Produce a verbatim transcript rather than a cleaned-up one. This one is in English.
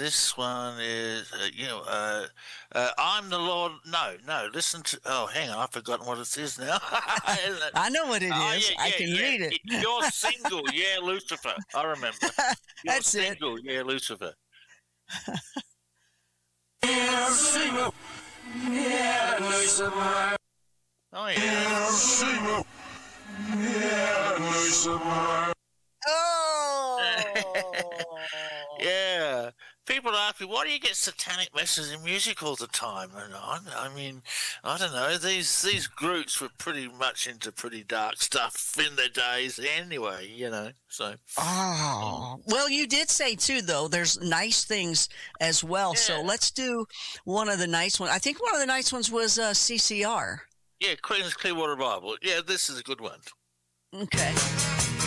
this one is, uh, you know, uh, uh, I'm the Lord. No, no, listen to, oh, hang on, I've forgotten what it is now. I know what it Oh, is. yeah, I yeah, can yeah. read it. You're single, yeah, Lucifer. I remember. You're That's it. single, yeah, Lucifer. Yeah, single. Yeah, Lucifer. Oh, Yeah, yeah. single. Yeah, Lucifer. Oh. Yeah. People ask me, why do you get satanic messages in music all the time? And I, I mean, I don't know. These these groups were pretty much into pretty dark stuff in their days anyway, you know. So. Oh, well, you did say too, though, there's nice things as well. So Yeah. let's do one of the nice ones. I think one of the nice ones was uh, C C R. Yeah, Queen's Clearwater Bible. Yeah, this is a good one. Okay.